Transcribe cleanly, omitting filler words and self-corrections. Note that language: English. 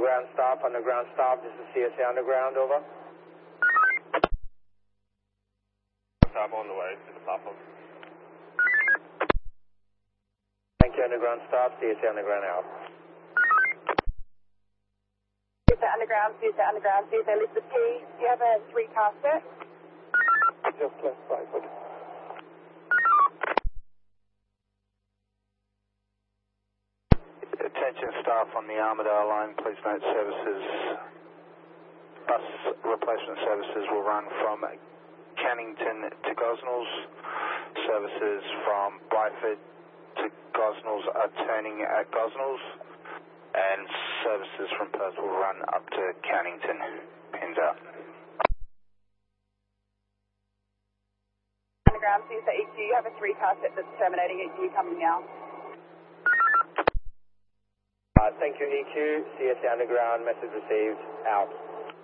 Underground staff, this is CSA Underground, over. Staff on the way to the platform. Thank you, Underground staff, CSA Underground out. CSA Underground, CSA Elizabeth Key. Do you have a 3-car set? Just left side, but... Attention staff on the Armidale line, please note services, bus replacement services will run from Cannington to Gosnells. Services from Blyford to Gosnells are turning at Gosnells, and services from Perth will run up to Cannington. Pins out. Underground, CSA EQ, you have a 3-car set that's terminating EQ coming now. Thank you, EQ. CSA Underground, message received, out.